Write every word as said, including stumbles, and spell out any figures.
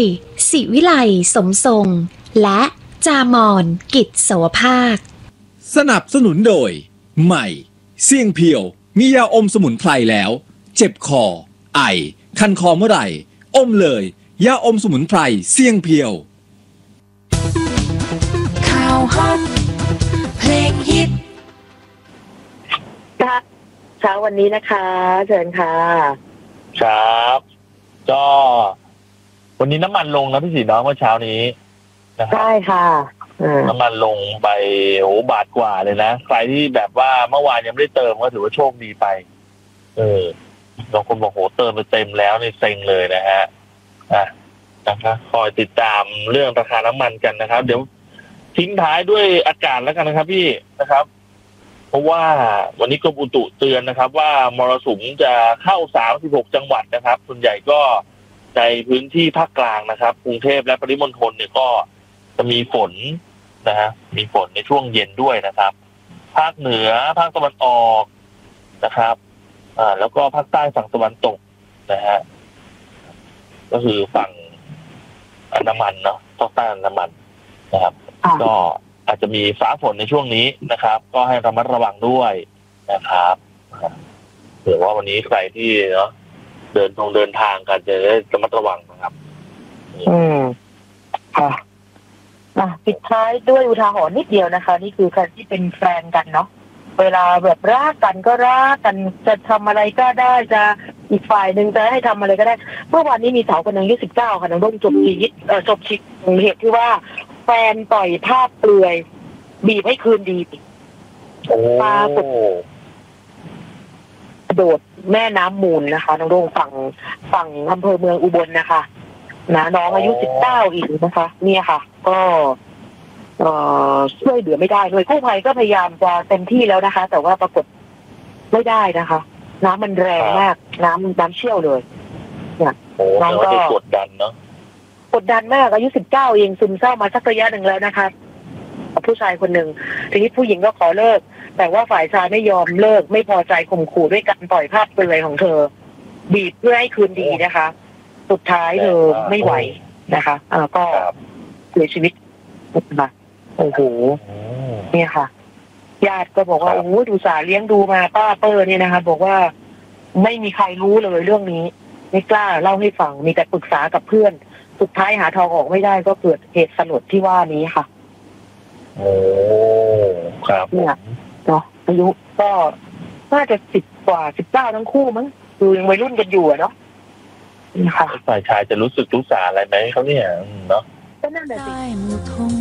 ศิวิไลสมทรงและจามอนกิจโสภาคสนับสนุนโดยใหม่เสี่ยงเพียวมียาอมสมุนไพรแล้วเจ็บคอไอคันคอเมื่อไหร่อมเลยยาอมสมุนไพรเสี่ยงเพียวข่าวฮอตเพลงฮิตเช้าวันนี้นะคะเชิญค่ะครับก็วันนี้น้ำมันลงนะพี่สีน้องเมื่อเช้านี้นะครับใช่ค่ะน้ำมันลงไปโอ้บาทกว่าเลยนะใครที่แบบว่าเมื่อวานยังไม่ได้เติมก็ถือว่าโชคดีไปเออบางคนบอกโหเติมไปเต็มแล้วในเซ็งเลยนะฮะอ่ะนะครับคอยติดตามเรื่องราคาน้ำมันกันนะครับเดี๋ยวทิ้งท้ายด้วยอากาศแล้วกันนะครับพี่นะครับเพราะว่าวันนี้กรมอุตุเตือนนะครับว่ามรสุมจะเข้าสามสิบหกจังหวัดนะครับส่วนใหญ่ก็ในพื้นที่ภาคกลางนะครับกรุงเทพและปริมณฑลเนี่ยก็จะมีฝนนะฮะมีฝนในช่วงเย็นด้วยนะครับภาคเหนือภาคตะวันออกนะครับอ่าแล้วก็ภาคใต้ฝั่งตะวันตกนะฮะก็คือฝั่งอันดามันเนาะภาคใต้อันดามันนะครับก็อาจจะมีฟ้าฝนในช่วงนี้นะครับก็ให้ระมัดระวังด้วยนะครับเผื่อว่าวันนี้ใครที่เนาะเดินทางเดินทางกันจะได้ระมัดระวังนะครับอืมค่ะอ่ะปิดท้ายด้วยอุทาหรณ์นิดเดียวนะคะนี่คือการที่เป็นแฟนกันเนาะเวลาแบบรักกันก็รักกันจะทำอะไรก็ได้จะอีกฝ่ายหนึ่งจะให้ทำอะไรก็ได้เมื่อวานนี้มีสาวคนหนึ่งอายุสิบเก้าค่ะน้องร่มจบชีวิตเอ่อจบชีวิตเหตุที่ว่าแฟนต่อยภาพเปลือยบีบให้คืนดีปลากดโดดแม่น้ำมูลนะคะน้องโด่งฝั่งฝั่งอำเภอเมืองอุบลนะคะนะน้องอายุสิบเก้าอีกนะคะเนี่ยค่ะก็เอ่อช่วยเหลือไม่ได้เลยกู้ภัยก็พยายามจะเต็มที่แล้วนะคะ แต่ว่าปรากฏไม่ได้นะคะน้ำมันแรงมากน้ำน้ำเชี่ยวเลยเนี่ยน้องก็กดดันเนาะกดดันมากอายุสิบเก้าเองซึมเศร้ามาสักระยะหนึ่งแล้วนะคะผู้ชายคนหนึ่งทีนี้ผู้หญิงก็ขอเลิกแต่ว่าฝ่ายชายไม่ยอมเลิกไม่พอใจข่มขู่ด้วยการปล่อยภาพเปลือยของเธอบีบเพื่อให้คืนดีนะคะสุดท้ายเธอไม่ไหวนะคะอ่าก็เสียชีวิตนะคะโอ้โหเนี่ยค่ะญาติก็บอกว่าโอ้โหดูสาเลี้ยงดูมาป้าเปอร์เนี่ยนะคะบอกว่าไม่มีใครรู้เลยเรื่องนี้ไม่กล้าเล่าให้ฟังมีแต่ปรึกษากับเพื่อนสุดท้ายหาทางออกไม่ได้ก็เกิดเหตุสลดที่ว่านี้ค่ะโอ้ครับเนี่ยเนาะอายุก็น่าจะสิบกว่าสิบเก้าทั้งคู่มั้งคือยังวัยรุ่นกันอยู่อะเนาะฝ่ายชายจะรู้สึกรู้สาอะไรไหมเขาเนี่ยเนาะก็นั่นแหละสิ